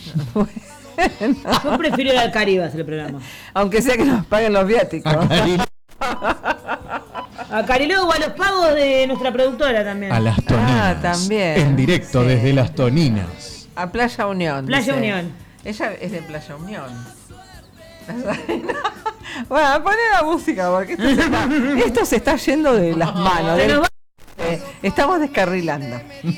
Yo prefiero ir al Caribe a hacer el programa. Aunque sea que nos paguen los viáticos. A Cariló o a los pagos de nuestra productora también. A las Toninas. También. En directo desde las Toninas. A Playa Unión. Playa dice. Unión. Ella es de Playa Unión. Bueno, poné la música porque esto se está yendo de las manos. Se nos va. Estamos descarrilando.